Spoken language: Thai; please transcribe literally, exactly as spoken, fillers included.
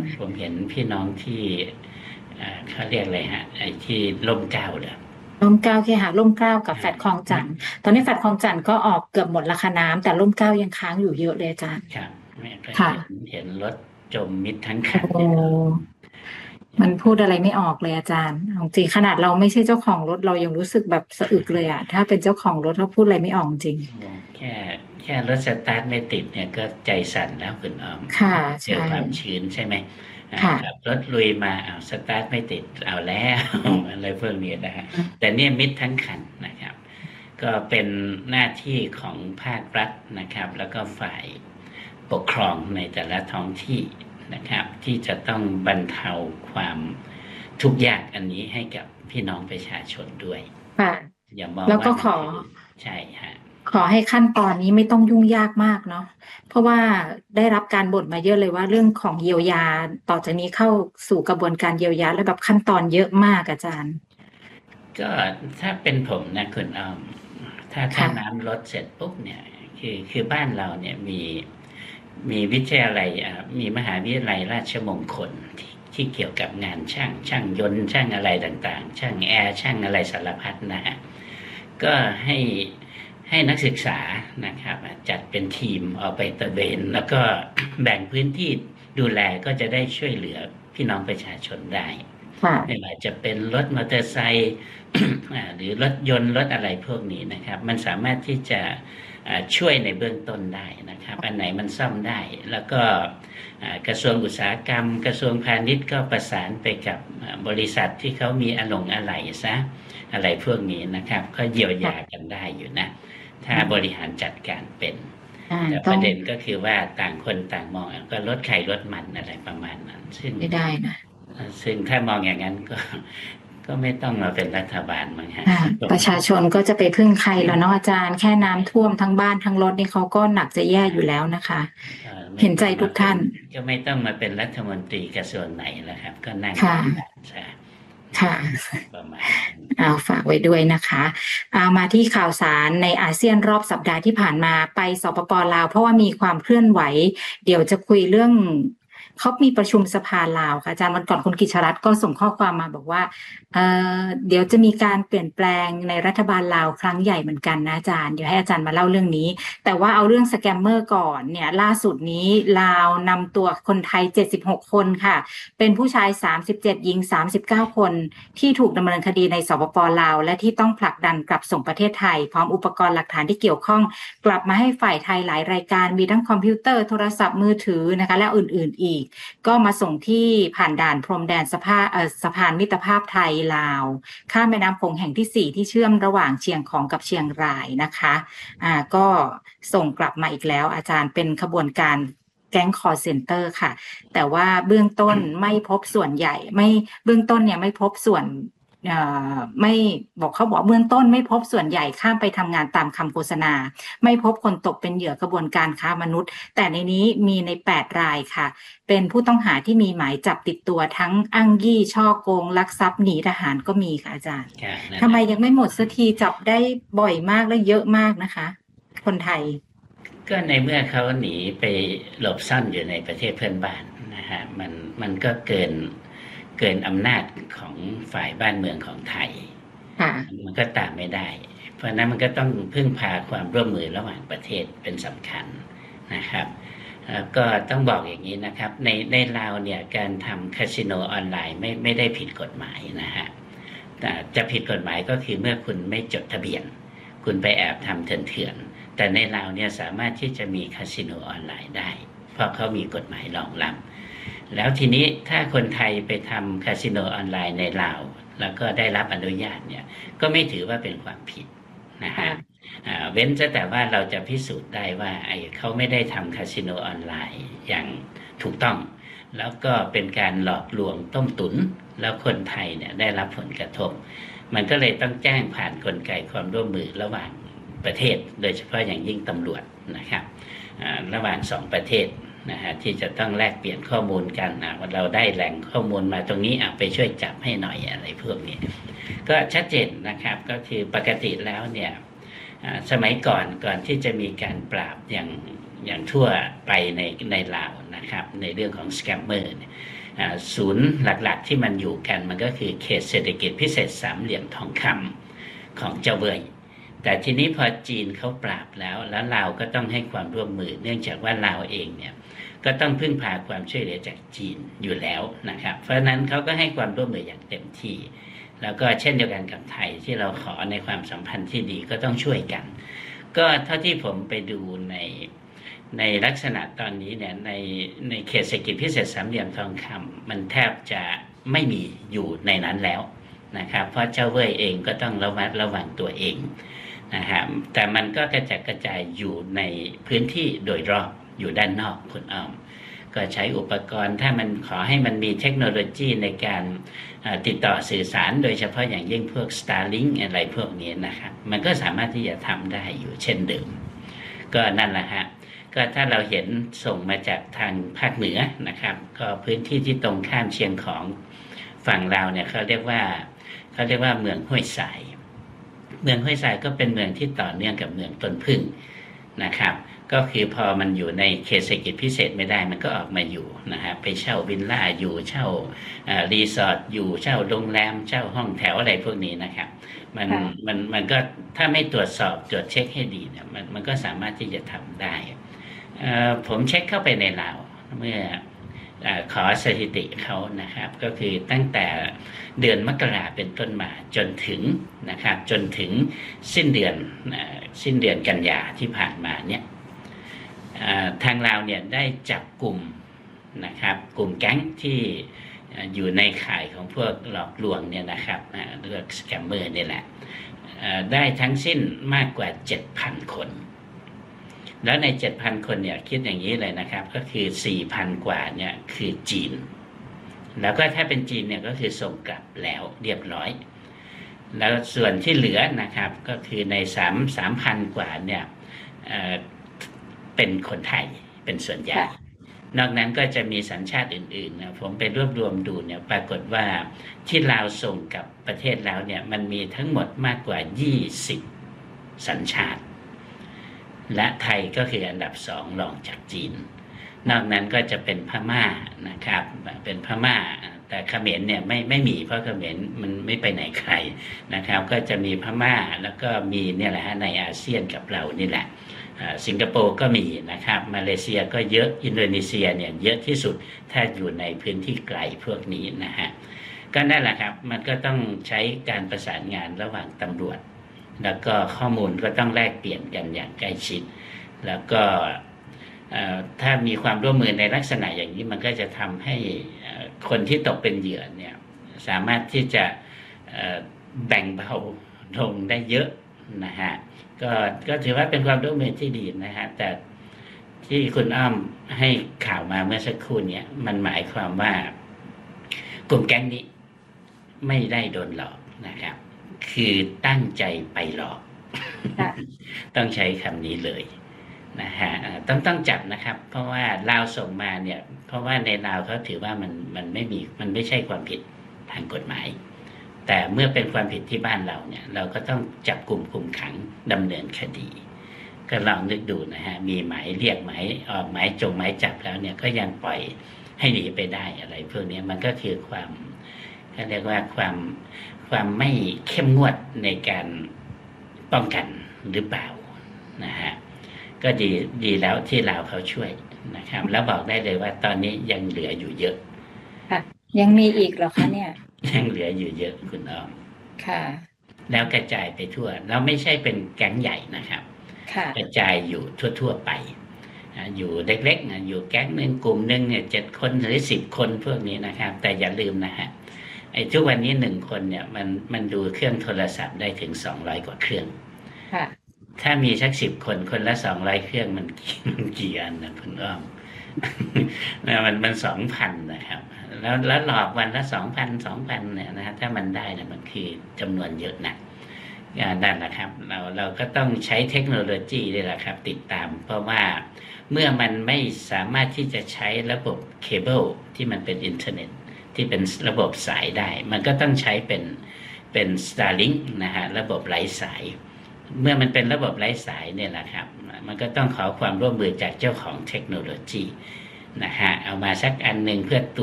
ผมเห็นพี่น้องที่เขาเรียกอะไรฮะไอ้ที่ร่มเกล้าเลยร่มเกล้าเคหะร่มเกล้ากับแฟลตคลองจันทน์ตอนนี้แฟลตคลองจันทน์ก็ออกเกือบหมดราคาน้ำแต่ร่มเกล้ายังค้างอยู่เยอะเลยอาจารย์ครับแม่ก็ค่ะเห็นเห็นรถจมมิดทั้งโอคันเนี่ย้มันพูดอะไรไม่ออกเลยอาจารย์เอาจริงขนาดเราไม่ใช่เจ้าของรถเรายังรู้สึกแบบสะอึกเลยอะถ้าเป็นเจ้าของรถเราพูดอะไรไม่ออกจริงโอ้แค่แค่รถสตาร์ทไม่ติดเนี่ยก็ใจสั่นแล้วคุณออมค่ะเจอใช่ความชื้นใช่ไหมอ่าขับค่ะรถลุยมาเอาสตาร์ทไม่ติดเอาแล้วอะไรพวกนี้นะฮะแต่เนี่ยมิดทั้งคันนะครับก็เป็นหน้าที่ของภาครัฐนะครับแล้วก็ฝ่ายปกครองในแต่ละท้องที่นะครับที่จะต้องบรรเทาความทุกข์ยากอันนี้ให้กับพี่น้องประชาชนด้วยค่ะอย่ามองแล้วก็ขอว่ามันคือใช่ฮะขอให้ขั้นตอนนี้ไม่ต้องยุ่งยากมากเนาะเพราะว่าได้รับการบ่นมาเยอะเลยว่าเรื่องของเยียวยาต่อจากนี้เข้าสู่กระบวนการเยียวยาแล้วแบบขั้นตอนเยอะมากอาจารย์ก็ถ้าเป็นผมนะคุณออมถ้าถ้าค่ะน้ำลดเสร็จปุ๊บเนี่ยคือคือบ้านเราเนี่ยมีมีวิทยาลัยอ่ามีมหาวิทยาลัยราชมงคลที่ที่เกี่ยวกับงานช่างช่างยนต์ช่างอะไรต่างๆช่างแอร์ช่างอะไรสารพัดนะฮะก็ให้ให้นักศึกษานะครับจัดเป็นทีมออกไปตระเวนแล้วก็แบ่งพื้นที่ดูแลก็จะได้ช่วยเหลือพี่น้องประชาชนได้ไม่ค่ะว่าจะเป็นรถมอเตอร์ไซค์ หรือรถยนต์รถอะไรพวกนี้นะครับมันสามารถที่จะช่วยในเบื้องต้นได้นะครับอันไหนมันซ่อมได้แล้วก็กระทรวงอุตสาหกรรมกระทรวงพาณิชย์ก็ประสานไปกับบริษัทที่เขามีอลงอะไหล่ซะอะไรพวกนี้นะครับก็เยียวยากันได้อยู่นะถ้าบริหารจัดการเป็นอ่าแต่ปต้องระเด็นก็คือว่าต่างคนต่างมองก็ลดใครลดมันอะไรประมาณนั้นซึ่งไม่ได้นะซึ่งถ้ามองอย่างนั้นก็ก็ไม่ต้องมาเป็นรัฐบาลมั้งฮะอ่าประชาชนก็จะไปพึ่งใครแล้วเนาะอาจารย์แค่น้ำท่วมทั้งบ้านทั้งรถนี่เขาก็หนักจะแย่อยู่แล้วนะคะไม่เห็นใจต้องมาเป็นทุกท่านก็ไม่ต้องมาเป็นรัฐมนตรีกระทรวงไหนแล้วครับก็นั่งค่ะทำงานใช่ค่ะประมาณนั้นเอาฝากไว้ด้วยนะคะเอามาที่ข่าวสารในอาเซียนรอบสัปดาห์ที่ผ่านมาไปสปปลาวเพราะว่ามีความเคลื่อนไหวเดี๋ยวจะคุยเรื่องเขามีประชุมสภาลาวค่ะอาจารย์วันก่อนคุณกิชรัตน์ก็ส่งข้อความมาบอกว่าเอ่อเดี๋ยวจะมีการเปลี่ยนแปลงในรัฐบาลลาวครั้งใหญ่เหมือนกันนะอาจารย์เดี๋ยวให้อาจารย์มาเล่าเรื่องนี้แต่ว่าเอาเรื่องสแกมเมอร์ก่อนเนี่ยล่าสุดนี้ลาวนำตัวคนไทยเจ็ดสิบหกคนค่ะเป็นผู้ชายสามสิบเจ็ดหญิงสามสิบเก้าคน ที่ถูกดำเนินคดีในสปปลาวและที่ต้องผลักดันกลับส่งประเทศไทยพร้อมอุปกรณ์หลักฐานที่เกี่ยวข้องกลับมาให้ฝ่ายไทยหลายรายการมีทั้งคอมพิวเตอร์โทรศัพท์มือถือนะคะและอื่นๆอีกก็มาส่งที่ผ่านด่านพรมแดนสภาเอ่อสะพานมิตรภาพไทยลาวข้ามแม่น้ำโขงแห่งที่สี่ที่เชื่อมระหว่างเชียงของกับเชียงรายนะคะอ่าก็ส่งกลับมาอีกแล้วอาจารย์เป็นขบวนการแก๊งคอร์เซ็นเตอร์ค่ะแต่ว่าเบื้องต้นไม่พบส่วนใหญ่ไม่เบื้องต้นเนี่ยไม่พบส่วน ไม่บอกเขาบอกเบื้องต้นไม่พบส่วนใหญ่ข้ามไปทำงานตามคำโฆษณาไม่พบคนตกเป็นเหยื่อกระบวนการค้ามนุษย์แต่ในนี้มีในแปดรายค่ะเป็นผู้ต้องหาที่มีหมายจับติดตัวทั้งอ้างยี่ช่อโกงลักทรัพย์หนีทหารก็มีค่ะอาจารย์ทำไมยังไม่หมดสักทีจับได้บ่อยมากและเยอะมากนะคะคนไทยก็ในเมื่อเขาหนีไปหลบซ่อนอยู่ในประเทศเพื่อนบ้านนะฮะมันมันก็เกินเกินอำนาจของฝ่ายบ้านเมืองของไทยมันก็ตามไม่ได้เพราะนั้นมันก็ต้องพึ่งพาความร่วมมือระหว่างประเทศเป็นสำคัญนะครับก็ต้องบอกอย่างนี้นะครับในในลาวเนี่ยการทำคาสิโนออนไลน์ไม่ไม่ได้ผิดกฎหมายนะฮะจะผิดกฎหมายก็คือเมื่อคุณไม่จดทะเบียนคุณไปแอบทำเถื่อนๆแต่ในลาวเนี่ยสามารถที่จะมีคาสิโนออนไลน์ได้เพราะเขามีกฎหมายรองรับแล้วทีนี้ถ้าคนไทยไปทำคาสิโนออนไลน์ในลาวแล้วก็ได้รับอนุญาตเนี่ยก็ไม่ถือว่าเป็นความผิดนะฮะเว้นแต่ว่าเราจะพิสูจน์ได้ว่าไอ้เขาไม่ได้ทำคาสิโนออนไลน์อย่างถูกต้องแล้วก็เป็นการหลอกลวงต้มตุ๋นแล้วคนไทยเนี่ยได้รับผลกระทบมันก็เลยต้องแจ้งผ่านกลไกความร่วมมือระหว่างประเทศโดยเฉพาะอย่างยิ่งตำรวจนะครับระหว่างสองประเทศนะฮะที่จะต้องแลกเปลี่ยนข้อมูลกันนะว่าเราได้แหล่งข้อมูลมาตรงนี้อ่ะไปช่วยจับให้หน่อยอะไรพวกนี้ก็ชัดเจนนะครับก็คือปกติแล้วเนี่ยสมัยก่อนก่อนที่จะมีการปราบอย่างอย่างทั่วไปในในลาวนะนะครับในเรื่องของสแกมเมอร์ศูนย์หลักๆที่มันอยู่กันมันก็คือเขตเศรษฐกิจพิเศษสามเหลี่ยมทองคำของเจ้าเว่ยแต่ทีนี้พอจีนเขาปราบแล้วแล้วลาวก็ต้องให้ความร่วมมือเนื่องจากว่าลาวเองเนี่ยก็ต้องพึ่งพาความช่วยเหลือจากจีนอยู่แล้วนะครับเพราะฉะนั้นเขาก็ให้ความร่วมมืออย่างเต็มที่แล้วก็เช่นเดียวกันกับไทยที่เราขอในความสัมพันธ์ที่ดีก็ต้องช่วยกันก็เท่าที่ผมไปดูในในลักษณะตอนนี้เนี่ยในในเขตเศรษฐกิจพิเศษสามเหลี่ยมทองคำมันแทบจะไม่มีอยู่ในนั้นแล้วนะครับเพราะเจ้าเว่ยเองก็ต้องระมัดระวังตัวเองนะครับแต่มันก็กระจัดกระจายอยู่ในพื้นที่โดยรอบอยู่ด้านนอกคุณอ้อมก็ใช้อุปกรณ์ถ้ามันขอให้มันมีเทคโนโลยีในการติดต่อสื่อสารโดยเฉพาะอย่างยิ่งพวก Starlink อะไรพวกนี้นะครับมันก็สามารถที่จะทำได้อยู่เช่นเดิมก็นั่นแหละฮะก็ถ้าเราเห็นส่งมาจากทางภาคเหนือนะครับก็พื้นที่ที่ตรงข้ามเชียงของฝั่งเราเนี่ยเขาเรียกว่าเขาเรียกว่าเมืองห้วยทรายเมืองห้วยทรายก็เป็นเมืองที่ต่อเนื่องกับเมืองต้นพึ่งนะครับก็คือพอมันอยู่ในเขตเศรษฐกิจพิเศษไม่ได้มันก็ออกมาอยู่นะฮะไปเช่าวิลล่าอยู่เช่ารีสอร์ทอยู่เช่าโรงแรมเช่าห้องแถวอะไรพวกนี้นะครับมันมันมันก็ถ้าไม่ตรวจสอบตรวจเช็คให้ดีเนี่ยมันมันก็สามารถที่จะทำได้ผมเช็คเข้าไปในลาวเมื่อขอสถิติเขานะครับก็คือตั้งแต่เดือนมกราเป็นต้นมาจนถึงนะครับจนถึงสิ้นเดือนสิ้นเดือนกันยาที่ผ่านมาเนี่ยทางลาวเนี่ยได้จับกลุ่มนะครับกลุ่มแก๊งที่อยู่ในข่ายของพวกหลอกลวงเนี่ยนะครับเรียกสแกมเมอร์นี่แหละได้ทั้งสิ้นมากกว่า เจ็ดพัน คนแล้วใน เจ็ดพัน คนเนี่ยคิดอย่างนี้เลยนะครับก็คือ สี่พัน กว่าเนี่ยคือจีนแล้วก็ถ้าเป็นจีนเนี่ยก็คือส่งกลับแล้วเรียบร้อยแล้วส่วนที่เหลือนะครับก็คือใน3 3,000 กว่าเนี่ยเอ่อเป็นคนไทยเป็นส่วนใหญ่นอกนั้นก็จะมีสัญชาติอื่นๆนะผมไปรวบรวมดูเนี่ยปรากฏว่าที่ลาวส่งกับประเทศแล้วเนี่ยมันมีทั้งหมดมากกว่ายี่สิบสัญชาติและไทยก็คืออันดับสองรองจากจีนนอกนั้นก็จะเป็นพม่านะครับเป็นพม่าแต่เขมรเนี่ยไม่ไม่มีเพราะเขมรมันไม่ไปไหนไกลนะครับก็จะมีพม่าแล้วก็มีเนี่ยแหละฮะในอาเซียนกับเรานี่แหละสิงคโปร์ก็มีนะครับมาเลเซียก็เยอะอินโดนีเซียเนี่ยเยอะที่สุดถ้าอยู่ในพื้นที่ไกลพวกนี้นะฮะก็นั่นแหละครับมันก็ต้องใช้การประสานงานระหว่างตำรวจแล้วก็ข้อมูลก็ต้องแลกเปลี่ยนกันอย่างใกล้ชิดแล้วก็ถ้ามีความร่วมมือในลักษณะอย่างนี้มันก็จะทำให้คนที่ตกเป็นเหยื่อเนี่ยสามารถที่จะแบ่งเบาลงได้เยอะนะฮะก็ก็ถือว่าเป็นความร่วมมือที่ดีนะฮะแต่ที่คุณอ้อมให้ข่าวมาเมื่อสักครู่นี้มันหมายความว่ากลุ่มแก๊งนี้ไม่ได้โดนหลอกนะครับคือตั้งใจไปหลอก ต้องใช้คำนี้เลยนะฮะต้องต้องจับนะครับเพราะว่าลาวส่งมาเนี่ยเพราะว่าในลาวเขาถือว่ามันมันไม่มีมันไม่ใช่ความผิดทางกฎหมายแต่เมื่อเป็นความผิดที่บ้านเราเนี่ยเราก็ต้องจับกลุ่มคุมขังดำเนินคดีก็ลองนึกดูนะฮะมีหมายเรียกหมายออกหมายจงหมายจับแล้วเนี่ยก็ยังปล่อยให้หนีไปได้อะไรพวกนี้มันก็คือความเขาเรียกว่าความความไม่เข้มงวดในการป้องกันหรือเปล่านะฮะก็ดีดีแล้วที่ลาวเขาช่วยนะครับแล้วบอกได้เลยว่าตอนนี้ยังเหลืออยู่เยอะค่ะยังมีอีกเหรอคะเนี่ยยังเหลืออยู่เยอะคุณอ้อมค่ะแล้วกระจายไปทั่วเราไม่ใช่เป็นแก๊งใหญ่นะครับค่ะกระจายอยู่ทั่วๆไปอยู่เล็กๆอยู่แก๊งหนึ่งกลุ่มหนึ่งเนี่ยเจ็ดคนหรือสิบคนพวกนี้นะครับแต่อย่าลืมนะฮะไอ้ทุกวันนี้หนึ่งคนเนี่ยมันมันดูเครื่องโทรศัพท์ได้ถึงสองร้อยกว่าเครื่องค่ะถ้ามีสักสิบคนคนละสองร้อยเครื่องมันมันกี่อันนะคุณอ้อมนะมันมันสองพันนะครับแล้วแล้วหลอกวันละสองพันสองพันเนี่ยนะถ้ามันได้เนี่ยมันคือจำนวนเยอะนะนั่นแหละครับเราเราก็ต้องใช้เทคโนโลยีนี่แหละครับติดตามเพราะว่าเมื่อมันไม่สามารถที่จะใช้ระบบเคเบิลที่มันเป็นอินเทอร์เน็ตที่เป็นระบบสายได้มันก็ต้องใช้เป็นเป็น Starlink นะฮะระบบไร้สายเมื่อมันเป็นระบบไร้สายเนี่ยแหละครับมันก็ต้องขอความร่วมมือจากเจ้าของเทคโนโลยีนะฮะเอามาสักอันหนึ่งเพื่อตัว